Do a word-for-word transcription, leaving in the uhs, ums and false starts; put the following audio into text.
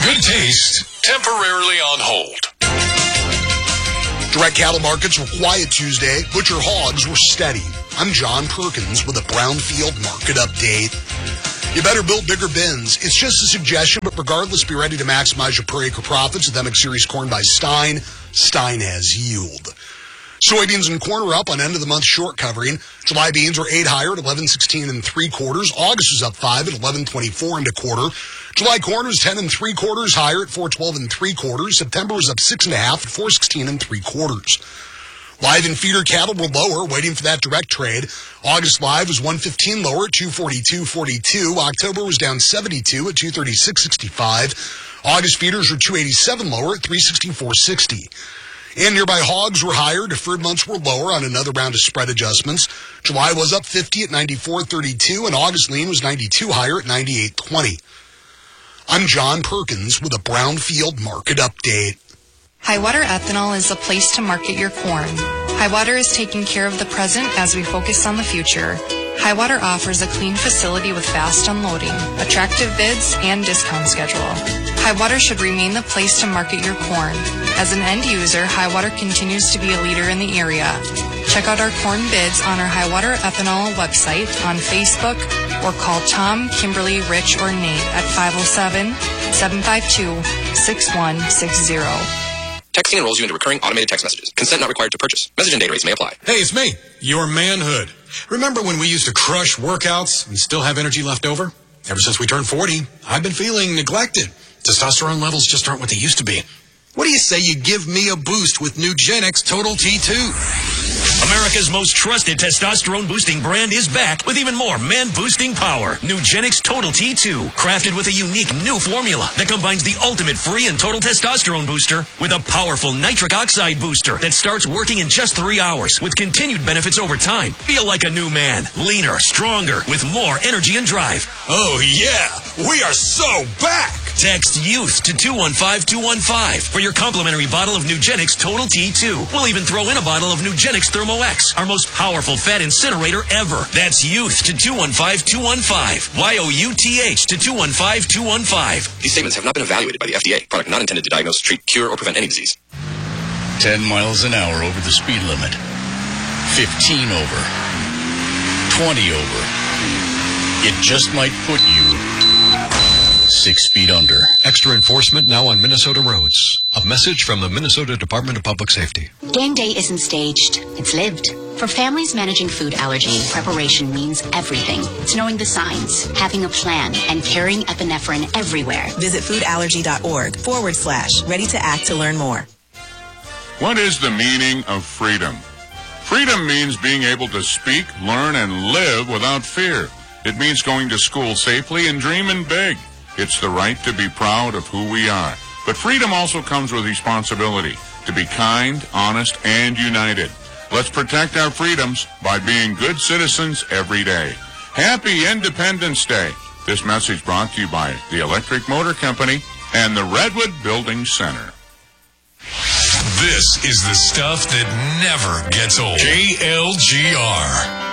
Good taste, temporarily on hold. Direct cattle markets were quiet Tuesday. Butcher hogs were steady. I'm John Perkins with a Brownfield market update. You better build bigger bins. It's just a suggestion, but regardless, be ready to maximize your per acre profits with M X Series corn by Stein. Stein has yield. Soybeans and corn are up on end of the month short covering. July beans are eight higher at eleven sixteen and three quarters. August was up five at eleven twenty-four and a quarter. July corn was ten and three quarters higher at four twelve and three quarters. September was up six and a half at four sixteen and three quarters. Live and feeder cattle were lower, waiting for that direct trade. August live was one fifteen lower at two forty-two forty-two. October was down seventy-two at two thirty-six sixty-five. August feeders were two eighty-seven lower at three sixty-four sixty. And nearby hogs were higher. Deferred months were lower on another round of spread adjustments. July was up fifty at ninety-four thirty-two, and August lean was ninety-two higher at ninety-eight twenty. I'm John Perkins with a Brownfield market update. Highwater Ethanol is the place to market your corn. Highwater is taking care of the present as we focus on the future. Highwater offers a clean facility with fast unloading, attractive bids, and discount schedule. Highwater should remain the place to market your corn. As an end user, Highwater continues to be a leader in the area. Check out our corn bids on our Highwater Ethanol website, on Facebook, or call Tom, Kimberly, Rich, or Nate at five oh seven, seven five two, six one six zero. Texting enrolls you into recurring automated text messages. Consent not required to purchase. Message and data rates may apply. Hey, it's me, your manhood. Remember when we used to crush workouts and still have energy left over? Ever since we turned forty, I've been feeling neglected. Testosterone levels just aren't what they used to be. What do you say you give me a boost with Nugenix Total T two? America's most trusted testosterone-boosting brand is back with even more man-boosting power. Nugenix Total T two, crafted with a unique new formula that combines the ultimate free and total testosterone booster with a powerful nitric oxide booster that starts working in just three hours with continued benefits over time. Feel like a new man, leaner, stronger, with more energy and drive. Oh, yeah, we are so back! Text YOUTH to two one five two one five for your complimentary bottle of Nugenix Total T two. We'll even throw in a bottle of Nugenix Thermo X, our most powerful fat incinerator ever. That's YOUTH to two one five two one five. Y O U T H to two one five two one five. These statements have not been evaluated by the F D A. Product not intended to diagnose, treat, cure, or prevent any disease. ten miles an hour over the speed limit. fifteen over. twenty over. It just might put you six feet under. Extra enforcement now on Minnesota roads. A message from the Minnesota Department of Public Safety. Game day isn't staged. It's lived. For families managing food allergy, preparation means everything. It's knowing the signs, having a plan, and carrying epinephrine everywhere. Visit foodallergy.org forward slash ready to act to learn more. What is the meaning of freedom? Freedom means being able to speak, learn, and live without fear. It means going to school safely and dreaming big. It's the right to be proud of who we are. But freedom also comes with responsibility to be kind, honest, and united. Let's protect our freedoms by being good citizens every day. Happy Independence Day. This message brought to you by the Electric Motor Company and the Redwood Building Center. This is the stuff that never gets old. K L G R.